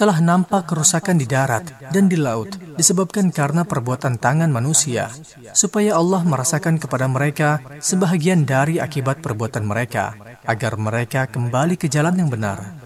telah nampak kerusakan di darat dan di laut disebabkan karena perbuatan tangan manusia, supaya Allah merasakan kepada mereka sebahagian dari akibat perbuatan mereka, agar mereka kembali ke jalan yang benar.